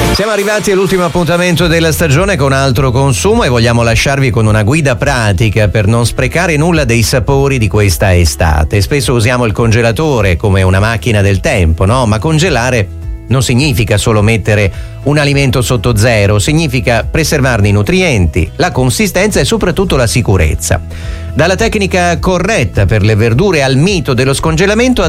Siamo arrivati all'ultimo appuntamento della stagione con altro consumo e vogliamo lasciarvi con una guida pratica per non sprecare nulla dei sapori di questa estate. Spesso usiamo il congelatore come una macchina del tempo, no? Ma congelare non significa solo mettere un alimento sotto zero, significa preservarne i nutrienti, la consistenza e soprattutto la sicurezza. Dalla tecnica corretta per le verdure al mito dello scongelamento,